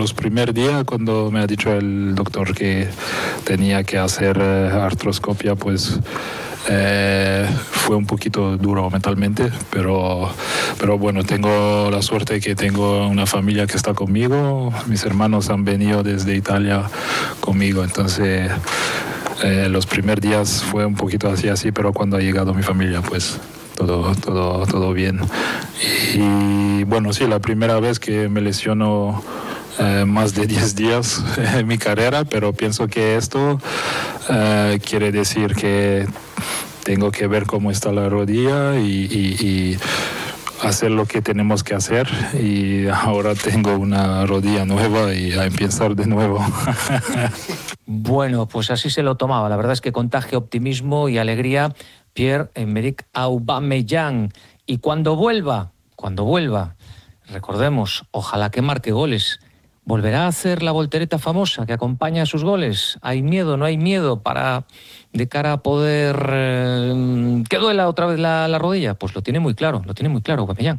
los primeros días, cuando me ha dicho el doctor que tenía que hacer artroscopia, pues fue un poquito duro mentalmente, pero bueno, tengo la suerte que tengo una familia que está conmigo. Mis hermanos han venido desde Italia conmigo, entonces los primeros días fue un poquito así, pero cuando ha llegado mi familia, pues todo bien. Y bueno, sí, la primera vez que me lesiono más de 10 días en mi carrera, pero pienso que esto quiere decir que tengo que ver cómo está la rodilla y hacer lo que tenemos que hacer, y ahora tengo una rodilla nueva y a empezar de nuevo. Bueno, pues así se lo tomaba. La verdad es que contagia optimismo y alegría Pierre-Emerick Aubameyang. Y cuando vuelva, recordemos, ojalá que marque goles. ¿Volverá a hacer la voltereta famosa que acompaña a sus goles? ¿Hay miedo, no hay miedo de cara a poder que duela otra vez la rodilla? Pues lo tiene muy claro Aubameyang.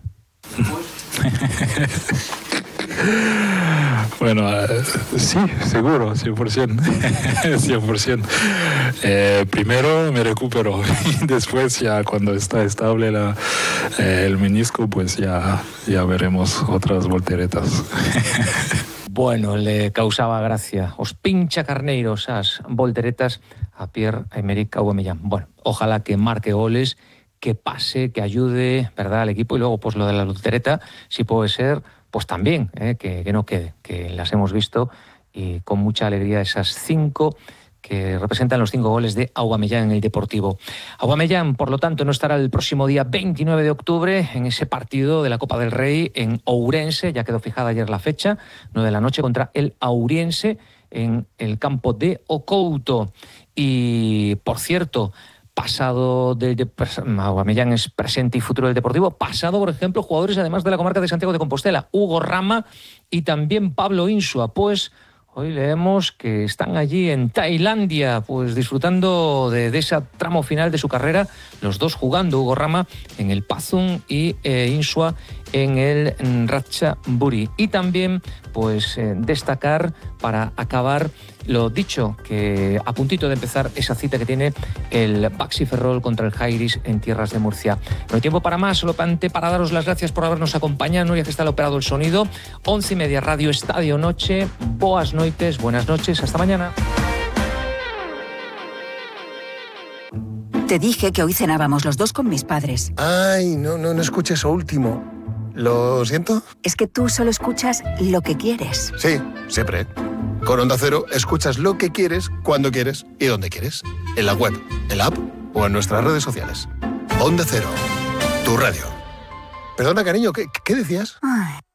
Bueno, sí, seguro, 100%. 100%. Primero me recupero y después ya cuando está estable el menisco, pues ya veremos otras volteretas. Bueno, le causaba gracia. Os pincha carneiros esas volteretas a Pierre-Emerick Aubameyang. Bueno, ojalá que marque goles, que pase, que ayude, ¿verdad?, al equipo. Y luego, pues lo de la voltereta, si puede ser, pues también, que no quede, que las hemos visto y con mucha alegría esas 5 que representan los 5 goles de Aubameyang en el Deportivo. Aubameyang, por lo tanto, no estará el próximo día 29 de octubre en ese partido de la Copa del Rey en Ourense. Ya quedó fijada ayer la fecha, 9 de la noche, contra el Auriense en el campo de Ocouto. Y, por cierto, pasado Aubameyang es presente y futuro del Deportivo. Pasado, por ejemplo, jugadores además de la comarca de Santiago de Compostela, Hugo Rama y también Pablo Insua. Pues hoy leemos que están allí en Tailandia, pues disfrutando de ese tramo final de su carrera, los dos jugando, Hugo Rama en el Pazun y Insua en el Ratchaburi. Y también, pues, destacar, para acabar, lo dicho, que a puntito de empezar esa cita que tiene el Baxi Ferrol contra el Jairis en tierras de Murcia. No hay tiempo para más, solamente para daros las gracias por habernos acompañado, ya que está operado el sonido. 11:30 Radio Estadio Noche. Boas noites, buenas noches, hasta mañana. Te dije que hoy cenábamos los dos con mis padres. Ay, no escuché eso último. ¿Lo siento? Es que tú solo escuchas lo que quieres. Sí, siempre. Con Onda Cero escuchas lo que quieres, cuando quieres y donde quieres. En la web, en la app o en nuestras redes sociales. Onda Cero, tu radio. Perdona, cariño, ¿qué decías? Ay.